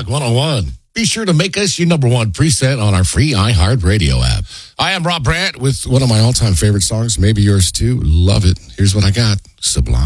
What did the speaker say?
Rock 101. Be sure to make us your number one preset on our free iHeartRadio app. I am Rob Brandt with one of my all-time favorite songs, maybe yours too. Love it. Here's what I got. Sublime.